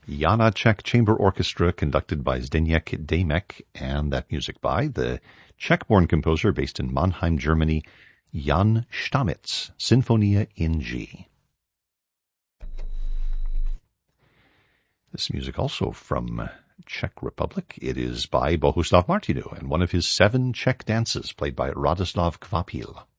Jana Czech Chamber Orchestra conducted by Zdeněk Demek, and that music by the Czech-born composer based in Mannheim, Germany, Jan Stamitz, Sinfonia in G. This music also from Czech Republic. It is by Bohuslav Martinu and one of his 7 Czech dances played by Radoslav Kvapil.